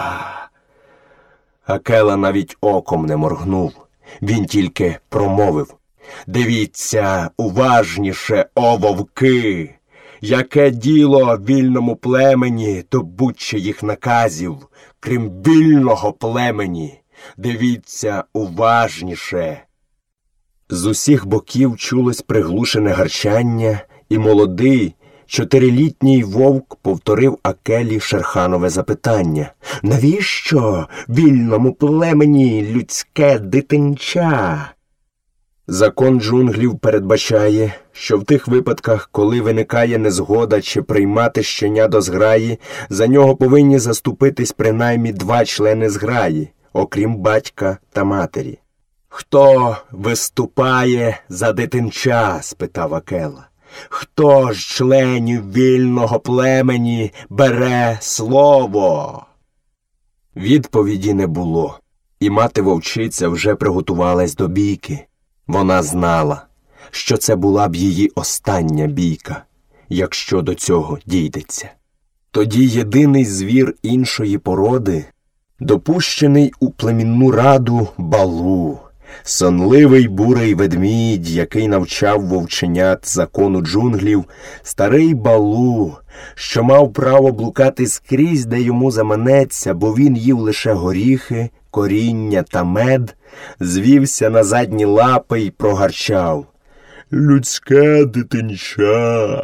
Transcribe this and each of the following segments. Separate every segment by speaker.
Speaker 1: Акела навіть оком не моргнув. Він тільки промовив: «Дивіться уважніше, о вовки! Яке діло вільному племені до будь-чиїх наказів, крім вільного племені? Дивіться уважніше!» З усіх боків чулось приглушене гарчання, і молодий, 4-літній вовк повторив Акелі Шерханове запитання: «Навіщо вільному племені людське дитинча?» Закон джунглів передбачає, що в тих випадках, коли виникає незгода чи приймати щеня до зграї, за нього повинні заступитись принаймні 2 члени зграї, окрім батька та матері. «Хто виступає за дитинча?» – спитав Акела. «Хто ж членів вільного племені бере слово?» Відповіді не було, і мати-вовчиця вже приготувалась до бійки. Вона знала, що це була б її остання бійка, якщо до цього дійдеться. Тоді єдиний звір іншої породи, допущений у племінну раду Балу, сонливий бурий ведмідь, який навчав вовченят закону джунглів, старий Балу, що мав право блукати скрізь, де йому заманеться, бо він їв лише горіхи, коріння та мед, звівся на задні лапи й прогарчав: «Людське дитинча,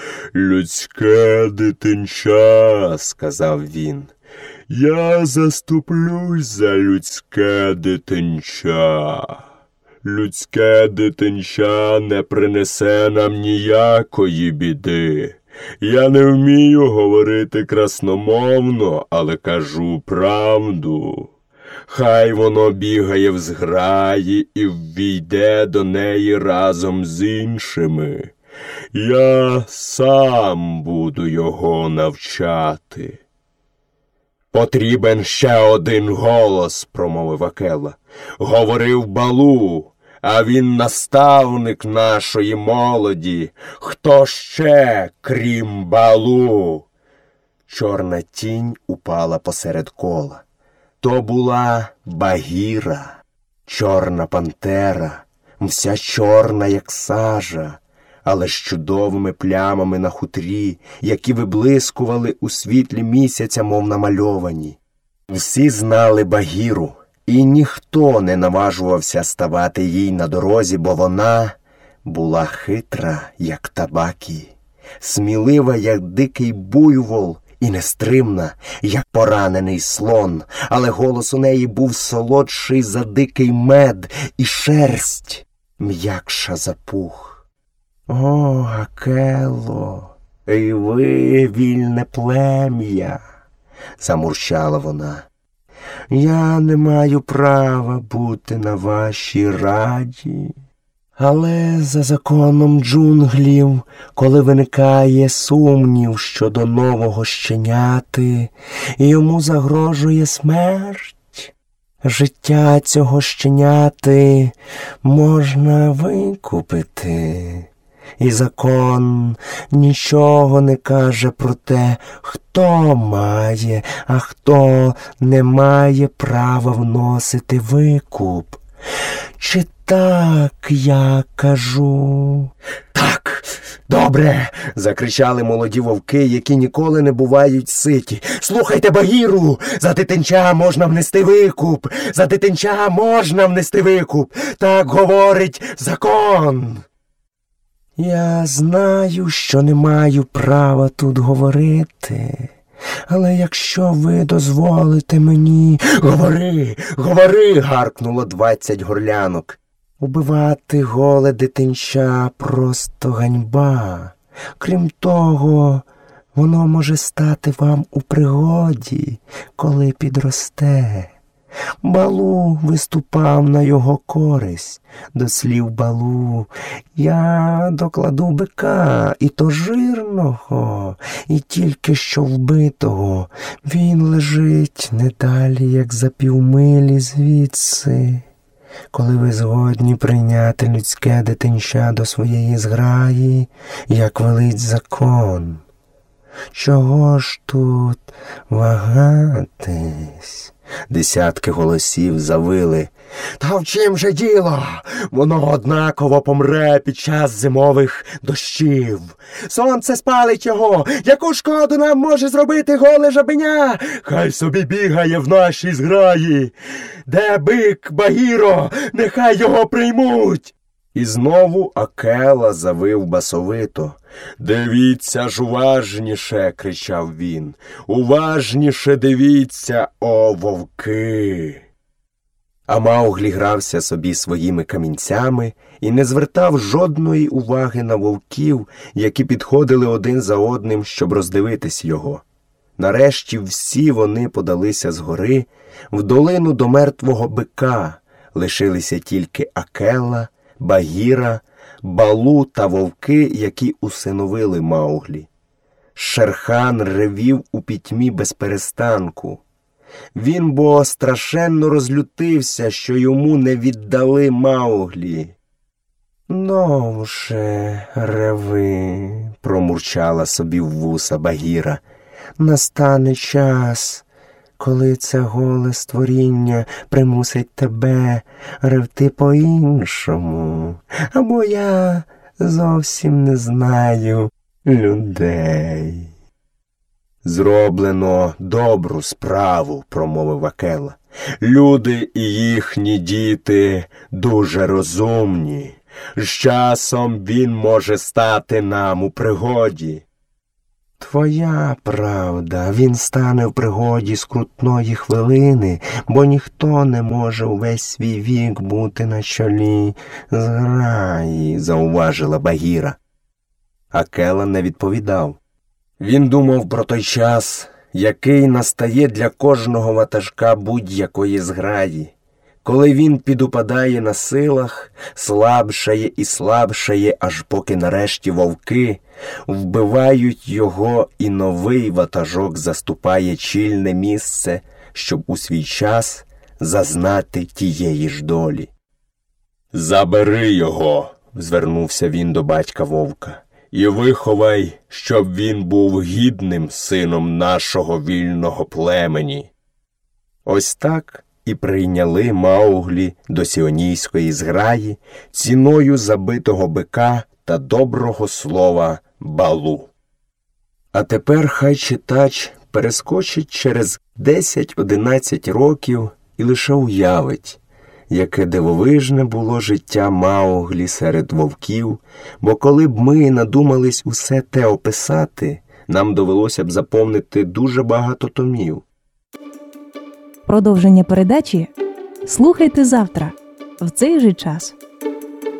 Speaker 1: людське дитинча», – сказав він. «Я заступлюсь за людське дитинча. Людське дитинча не принесе нам ніякої біди. Я не вмію говорити красномовно, але кажу правду. Хай воно бігає в зграї і ввійде до неї разом з іншими. Я сам буду його навчати». «Потрібен ще один голос», – промовив Акела. «Говорив Балу, а він наставник нашої молоді. Хто ще, крім Балу?» Чорна тінь упала посеред кола. То була Багіра, чорна пантера, вся чорна, як сажа, але з чудовими плямами на хутрі, які виблискували у світлі місяця, мов намальовані. Всі знали Багіру, і ніхто не наважувався ставати їй на дорозі, бо вона була хитра, як табакі, смілива, як дикий буйвол, і нестримна, як поранений слон, але голос у неї був солодший за дикий мед, і шерсть м'якша за пух. «О, Акело, і ви вільне плем'я», – замурчала вона. «Я не маю права бути на вашій раді. Але за законом джунглів, коли виникає сумнів щодо нового щеняти, і йому загрожує смерть, життя цього щеняти можна викупити. І закон нічого не каже про те, хто має, а хто не має права вносити викуп. Чи так я кажу?» «Так, добре!» – закричали молоді вовки, які ніколи не бувають ситі. «Слухайте Багіру! За дитинча можна внести викуп! За дитинча можна внести викуп! Так говорить закон!» «Я знаю, що не маю права тут говорити, але якщо ви дозволите мені...» «Говори, говори!» – гаркнуло 20 горлянок. «Убивати голе дитинча просто ганьба. Крім того, воно може стати вам у пригоді, коли підросте». Балу виступав на його користь. До слів Балу: «Я докладу бика, і то жирного, і тільки що вбитого. Він лежить не далі, як за півмилі звідси. Коли ви згодні прийняти людське дитинча до своєї зграї, як велить закон, Чого ж тут вагатись? Десятки голосів завили. Та в чим же діло? Воно однаково помре під час зимових дощів. Сонце спалить його. Яку шкоду нам може зробити голе жабеня? Хай собі бігає в нашій зграї. Де бик, Багіро? Нехай його приймуть. І знову Акела завив басовито. «Дивіться ж уважніше!» – кричав він. «Уважніше дивіться, о вовки!» А Мауглі грався собі своїми камінцями і не звертав жодної уваги на вовків, які підходили один за одним, щоб роздивитись його. Нарешті всі вони подалися згори в долину до мертвого бика. Лишилися тільки Акела, Багіра, Балу та вовки, які усиновили Мауглі. Шерхан ревів у пітьмі без перестанку. Він бо страшенно розлютився, що йому не віддали Мауглі. «Новше реви», – промурчала собі в вуса Багіра. «Настане час, коли це голе створіння примусить тебе ревти по-іншому, або я зовсім не знаю людей». «Зроблено добру справу», – промовив Акела. «Люди і їхні діти дуже розумні. З часом він може стати нам у пригоді». «Твоя правда, він стане в пригоді скрутної хвилини, бо ніхто не може увесь свій вік бути на чолі зграї», – зауважила Багіра. Акела не відповідав. Він думав про той час, який настає для кожного ватажка будь-якої зграї, коли він підупадає на силах, слабшає і слабшає, аж поки нарешті вовки вбивають його і новий ватажок заступає чільне місце, щоб у свій час зазнати тієї ж долі. «Забери його», – звернувся він до батька вовка, – «і виховай, щоб він був гідним сином нашого вільного племені». Ось так і прийняли Мауглі до сіонійської зграї ціною забитого бика та доброго слова Балу. А тепер хай читач перескочить через 10-11 років і лише уявить, яке дивовижне було життя Мауглі серед вовків, бо коли б ми надумались усе те описати, нам довелося б заповнити дуже багато томів.
Speaker 2: Продовження передачі слухайте завтра в цей же час.